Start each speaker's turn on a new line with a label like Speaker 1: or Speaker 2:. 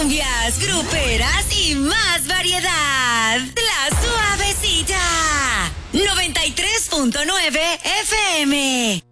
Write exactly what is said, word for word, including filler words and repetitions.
Speaker 1: cumbias, gruperas y más variedad. La Suavecita. noventa y tres punto nueve F M.